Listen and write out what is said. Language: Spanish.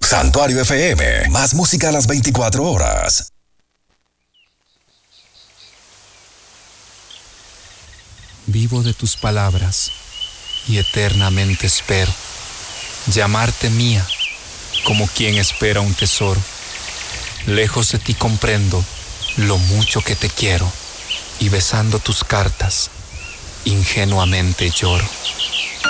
Santuario FM, más música a las 24 horas. Vivo de tus palabras y eternamente espero llamarte mía como quien espera un tesoro. Lejos de ti comprendo lo mucho que te quiero y besando tus cartas ingenuamente lloro.